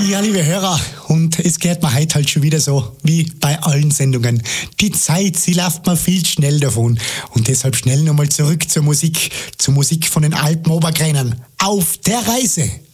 Ja, liebe Hörer, und es geht mir heute halt schon wieder so, wie bei allen Sendungen. Die Zeit, sie läuft mir viel schnell davon. Und deshalb schnell nochmal zurück zur Musik von den Alpen Oberkränen. Auf der Reise!